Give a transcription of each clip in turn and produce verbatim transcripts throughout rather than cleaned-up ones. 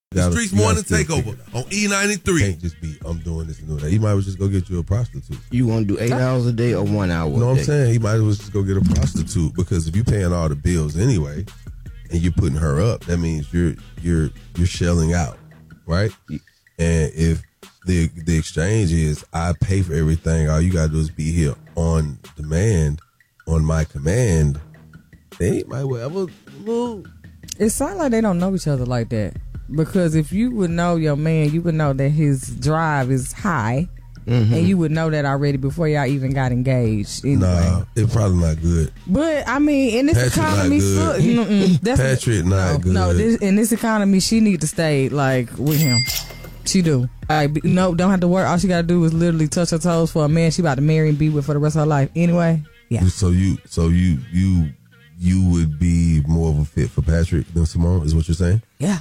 The Streets Morning Takeover on E ninety-three. Can't just be, I'm doing this and doing that. You might as well just go get you a prostitute. You want to do eight hours a day or one hour a day? You know what I'm saying? You might as well just go get a prostitute, because if you're paying all the bills anyway and you're putting her up, that means you're you're you're shelling out, right? And if the the exchange is I pay for everything, all you gotta do is be here on demand, on my command, they might well move. It sounds like they don't know each other like that. Because if you would know your man, you would know that his drive is high, mm-hmm. and you would know that already before y'all even got engaged. Anyway. Nah, it's probably not good. But I mean, in this Patrick economy, not good. so, that's Patrick not no, good. No, this, in this economy, she need to stay like with him. She do. Like, no, don't have to work. All she got to do is literally touch her toes for a man she about to marry and be with for the rest of her life. Anyway, yeah. So you, so you, you, you would be more of a fit for Patrick than Simone, is what you're saying? Yeah.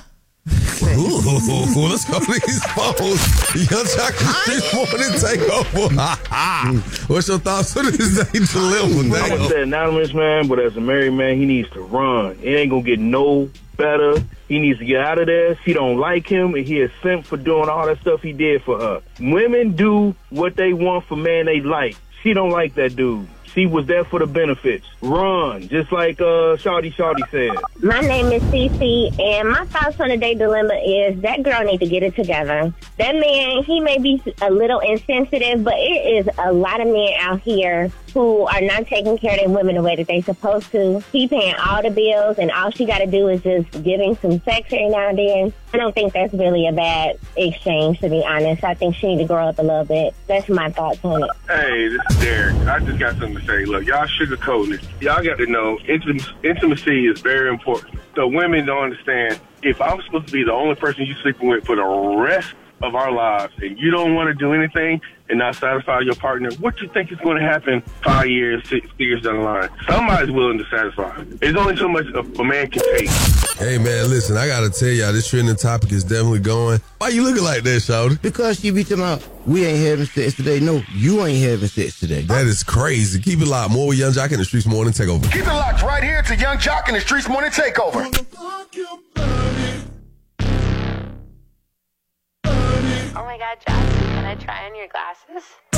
Ooh, let's go to these phones. Young Chocolate Streets Morning Takeover. What's your thoughts on this day dilemma? I'm gonna say anonymous, man, but as a married man, he needs to run. It ain't gonna get no better. He needs to get out of there. She don't like him, and he is sent for doing all that stuff he did for her. Women do what they want for man they like. She don't like that dude. She was there for the benefits. Run, just like uh, Shawty Shawty said. My name is Cece, and my thoughts on the day dilemma is that girl need to get it together. That man, he may be a little insensitive, but it is a lot of men out here who are not taking care of their women the way that they supposed to. He paying all the bills, and all she got to do is just giving some sex every now and then. I don't think that's really a bad exchange, to be honest. I think she need to grow up a little bit. That's my thoughts on it. Hey, this is Derek. I just got something to say. Look, y'all sugarcoating it. Y'all got to know intim- intimacy is very important. So women don't understand, if I'm supposed to be the only person you sleeping with for the rest of our lives and you don't want to do anything and not satisfy your partner, what do you think is going to happen five years, six years down the line? Somebody's willing to satisfy. There's only so much a, a man can take. Hey, man, listen, I got to tell y'all, this trending topic is definitely going. Why you looking like that, Shawty? Because she be talking about, we ain't having sex today. No, you ain't having sex today. That is crazy. Keep it locked. More with Young Jock in the Streets Morning Takeover. Keep it locked right here to Young Jock in the Streets Morning Takeover. Oh my God, Josh, can I try on your glasses?